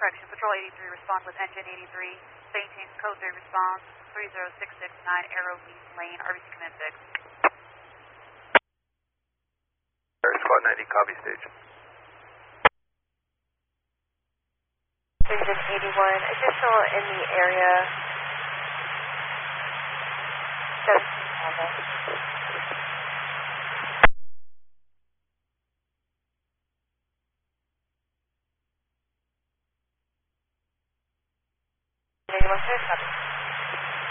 Correction, Patrol 83 response with engine 83. Maintain code 3 response 30669 Arrow East Lane, RBC Command 6. Squad 90, copy stage. Engine 81, additional in the area. 17 Copy.